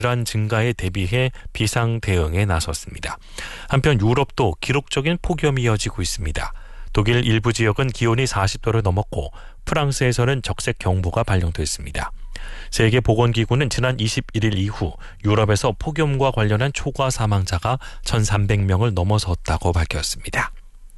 이러한 증가에 대비해 비상 대응에 나섰습니다. 한편 유럽도 기록적인 폭염이 이어지고 있습니다. 독일 일부 지역은 기온이 40도를 넘었고 프랑스에서는 적색 경보가 발령됐습니다. 세계보건기구는 지난 21일 이후 유럽에서 폭염과 관련한 초과 사망자가 1,300명을 넘어섰다고 밝혔습니다.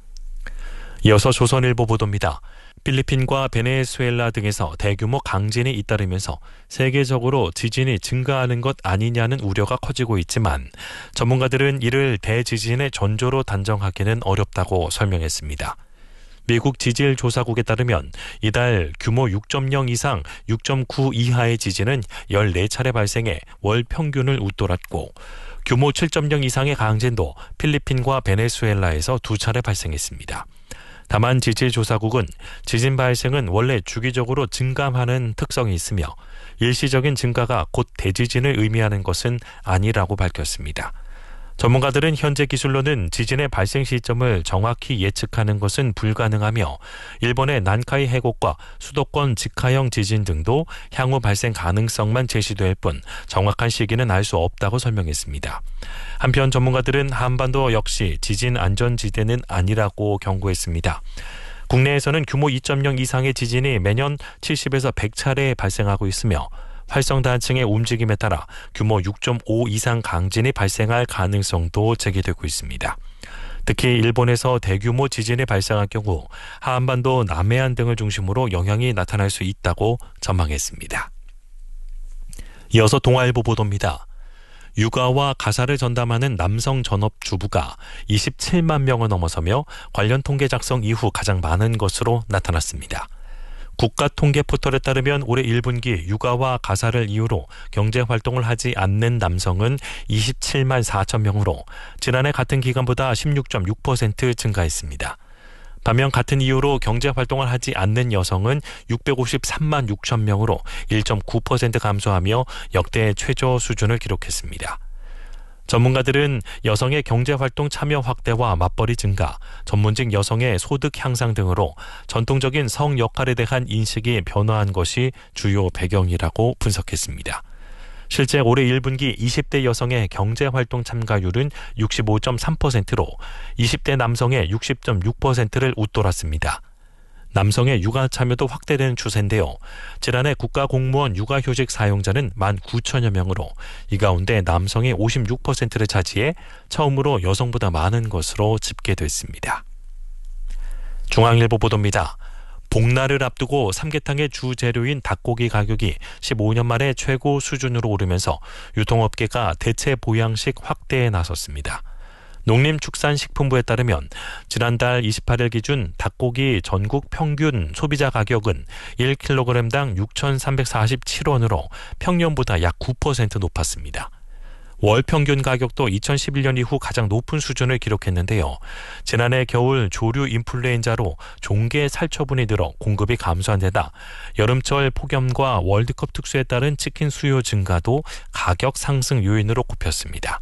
이어서 조선일보 보도입니다. 필리핀과 베네수엘라 등에서 대규모 강진이 잇따르면서 세계적으로 지진이 증가하는 것 아니냐는 우려가 커지고 있지만 전문가들은 이를 대지진의 전조로 단정하기는 어렵다고 설명했습니다. 미국 지질조사국에 따르면 이달 규모 6.0 이상 6.9 이하의 지진은 14차례 발생해 월 평균을 웃돌았고 규모 7.0 이상의 강진도 필리핀과 베네수엘라에서 2차례 발생했습니다. 다만 지질조사국은 지진 발생은 원래 주기적으로 증감하는 특성이 있으며 일시적인 증가가 곧 대지진을 의미하는 것은 아니라고 밝혔습니다. 전문가들은 현재 기술로는 지진의 발생 시점을 정확히 예측하는 것은 불가능하며 일본의 난카이 해곡과 수도권 직하형 지진 등도 향후 발생 가능성만 제시될 뿐 정확한 시기는 알 수 없다고 설명했습니다. 한편 전문가들은 한반도 역시 지진 안전지대는 아니라고 경고했습니다. 국내에서는 규모 2.0 이상의 지진이 매년 70에서 100차례 발생하고 있으며 활성단층의 움직임에 따라 규모 6.5 이상 강진이 발생할 가능성도 제기되고 있습니다. 특히 일본에서 대규모 지진이 발생할 경우 한반도 남해안 등을 중심으로 영향이 나타날 수 있다고 전망했습니다. 이어서 동아일보 보도입니다. 육아와 가사를 전담하는 남성 전업주부가 27만 명을 넘어서며 관련 통계 작성 이후 가장 많은 것으로 나타났습니다. 국가통계포털에 따르면 올해 1분기 육아와 가사를 이유로 경제활동을 하지 않는 남성은 27만 4천 명으로 지난해 같은 기간보다 16.6% 증가했습니다. 반면 같은 이유로 경제활동을 하지 않는 여성은 653만 6천 명으로 1.9% 감소하며 역대 최저 수준을 기록했습니다. 전문가들은 여성의 경제활동 참여 확대와 맞벌이 증가, 전문직 여성의 소득 향상 등으로 전통적인 성 역할에 대한 인식이 변화한 것이 주요 배경이라고 분석했습니다. 실제 올해 1분기 20대 여성의 경제활동 참가율은 65.3%로 20대 남성의 60.6%를 웃돌았습니다. 남성의 육아 참여도 확대되는 추세인데요. 지난해 국가공무원 육아휴직 사용자는 19,000여 명으로 이 가운데 남성이 56%를 차지해 처음으로 여성보다 많은 것으로 집계됐습니다. 중앙일보 보도입니다. 복날을 앞두고 삼계탕의 주재료인 닭고기 가격이 15년 만에 최고 수준으로 오르면서 유통업계가 대체 보양식 확대에 나섰습니다. 농림축산식품부에 따르면 지난달 28일 기준 닭고기 전국 평균 소비자 가격은 1kg당 6,347원으로 평년보다 약 9% 높았습니다. 월 평균 가격도 2011년 이후 가장 높은 수준을 기록했는데요. 지난해 겨울 조류 인플루엔자로 종개 살처분이 늘어 공급이 감소한 데다 여름철 폭염과 월드컵 특수에 따른 치킨 수요 증가도 가격 상승 요인으로 꼽혔습니다.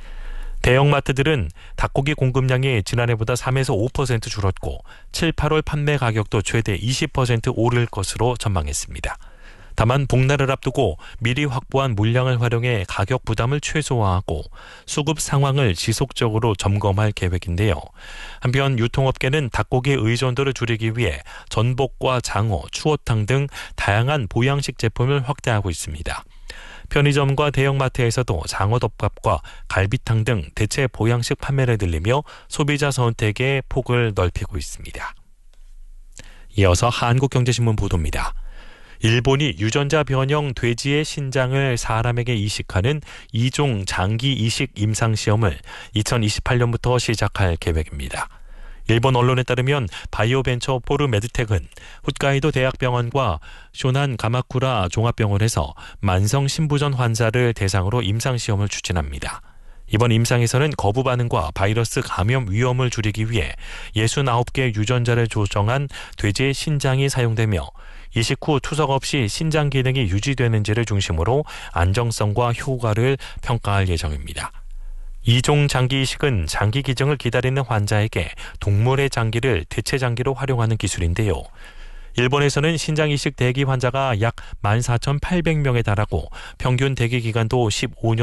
대형마트들은 닭고기 공급량이 지난해보다 3에서 5% 줄었고 7, 8월 판매 가격도 최대 20% 오를 것으로 전망했습니다. 다만 복날을 앞두고 미리 확보한 물량을 활용해 가격 부담을 최소화하고 수급 상황을 지속적으로 점검할 계획인데요. 한편 유통업계는 닭고기 의존도를 줄이기 위해 전복과 장어, 추어탕 등 다양한 보양식 제품을 확대하고 있습니다. 편의점과 대형마트에서도 장어덮밥과 갈비탕 등 대체 보양식 판매를 늘리며 소비자 선택의 폭을 넓히고 있습니다. 이어서 한국경제신문 보도입니다. 일본이 유전자 변형 돼지의 신장을 사람에게 이식하는 2종 장기 이식 임상시험을 2028년부터 시작할 계획입니다. 일본 언론에 따르면 바이오벤처 포르메드텍은 홋카이도 대학병원과 쇼난 가마쿠라 종합병원에서 만성 신부전 환자를 대상으로 임상시험을 추진합니다. 이번 임상에서는 거부 반응과 바이러스 감염 위험을 줄이기 위해 69개 유전자를 조정한 돼지의 신장이 사용되며 이식 후 투석 없이 신장 기능이 유지되는지를 중심으로 안정성과 효과를 평가할 예정입니다. 2종 장기 이식은 장기 기증을 기다리는 환자에게 동물의 장기를 대체 장기로 활용하는 기술인데요. 일본에서는 신장 이식 대기 환자가 약 14,800명에 달하고 평균 대기 기간도 15년